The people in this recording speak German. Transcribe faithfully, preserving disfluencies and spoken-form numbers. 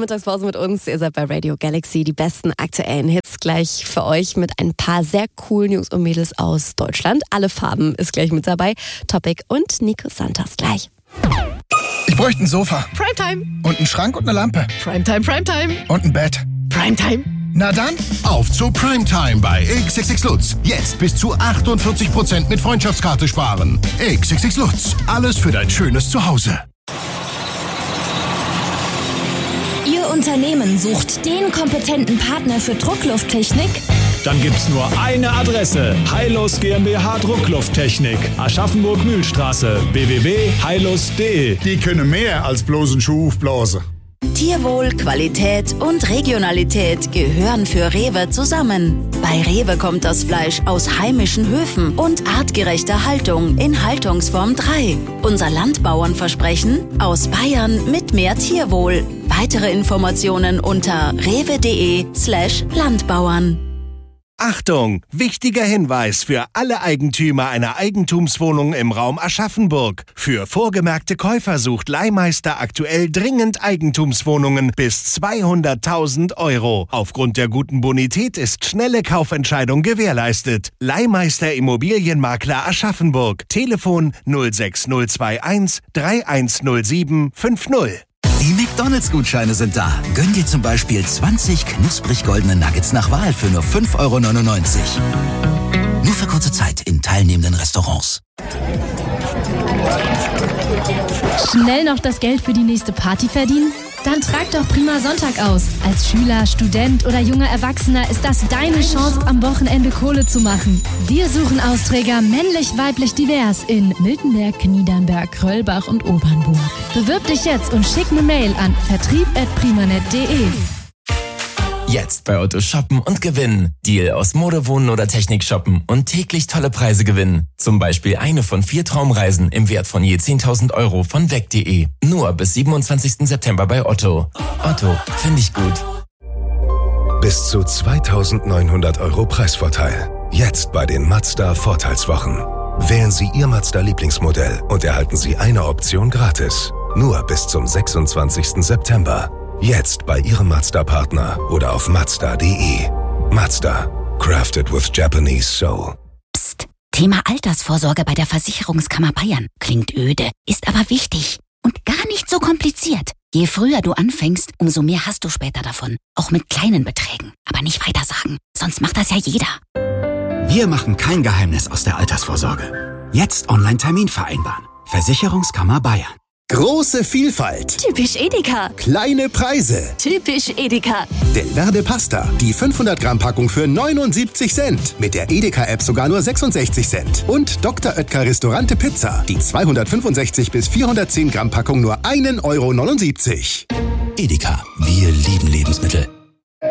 Mittagspause mit uns. Ihr seid bei Radio Galaxy. Die besten aktuellen Hits gleich für euch mit ein paar sehr coolen Jungs und Mädels aus Deutschland. Alle Farben ist gleich mit dabei. Topic und Nico Santos gleich. Ich bräuchte ein Sofa. Primetime. Und einen Schrank und eine Lampe. Primetime, Primetime. Und ein Bett. Primetime. Na dann, auf zu Primetime bei X X X Lutz. Jetzt bis zu achtundvierzig Prozent mit Freundschaftskarte sparen. X X X Lutz. Alles für dein schönes Zuhause. Ihr Unternehmen sucht den kompetenten Partner für Drucklufttechnik? Dann gibt's nur eine Adresse. Heilus GmbH Drucklufttechnik. Aschaffenburg-Mühlstraße. w w w punkt heilus punkt de. Die können mehr als bloß einen Schuh aufblasen. Tierwohl, Qualität und Regionalität gehören für Rewe zusammen. Bei Rewe kommt das Fleisch aus heimischen Höfen und artgerechter Haltung in Haltungsform drei. Unser Landbauernversprechen: aus Bayern mit mehr Tierwohl. Weitere Informationen unter rewe.de slash Landbauern. Achtung! Wichtiger Hinweis für alle Eigentümer einer Eigentumswohnung im Raum Aschaffenburg. Für vorgemerkte Käufer sucht Leihmeister aktuell dringend Eigentumswohnungen bis zweihunderttausend Euro. Aufgrund der guten Bonität ist schnelle Kaufentscheidung gewährleistet. Leihmeister Immobilienmakler Aschaffenburg. Telefon null sechs null zwei eins drei eins null sieben fünf null. Die McDonalds-Gutscheine sind da. Gönn dir zum Beispiel zwanzig knusprig goldene Nuggets nach Wahl für nur fünf Euro neunundneunzig. Nur für kurze Zeit in teilnehmenden Restaurants. Schnell noch das Geld für die nächste Party verdienen? Dann trag doch Prima Sonntag aus. Als Schüler, Student oder junger Erwachsener ist das deine Chance, am Wochenende Kohle zu machen. Wir suchen Austräger männlich, weiblich, divers in Miltenberg, Niedernberg, Kröllbach und Obernburg. Bewirb dich jetzt und schick eine Mail an vertrieb at primanet punkt de. Jetzt bei Otto shoppen und gewinnen. Deal aus Mode, Wohnen oder Technik shoppen und täglich tolle Preise gewinnen. Zum Beispiel eine von vier Traumreisen im Wert von je zehntausend Euro von weg punkt de. Nur bis siebenundzwanzigsten September bei Otto. Otto, finde ich gut. Bis zu zweitausendneunhundert Euro Preisvorteil. Jetzt bei den Mazda Vorteilswochen. Wählen Sie Ihr Mazda Lieblingsmodell und erhalten Sie eine Option gratis. Nur bis zum sechsundzwanzigsten September. Jetzt bei Ihrem Mazda-Partner oder auf mazda punkt de. Mazda. Crafted with Japanese soul. Psst. Thema Altersvorsorge bei der Versicherungskammer Bayern. Klingt öde, ist aber wichtig. Und gar nicht so kompliziert. Je früher du anfängst, umso mehr hast du später davon. Auch mit kleinen Beträgen. Aber nicht weitersagen, sonst macht das ja jeder. Wir machen kein Geheimnis aus der Altersvorsorge. Jetzt Online-Termin vereinbaren. Versicherungskammer Bayern. Große Vielfalt. Typisch Edeka. Kleine Preise. Typisch Edeka. Del Verde Pasta. Die fünfhundert Gramm Packung für neunundsiebzig Cent. Mit der Edeka-App sogar nur sechsundsechzig Cent. Und Doktor Oetker Restaurante Pizza. Die zweihundertfünfundsechzig bis vierhundertzehn Gramm Packung nur ein Euro neunundsiebzig. Edeka. Wir lieben Lebensmittel.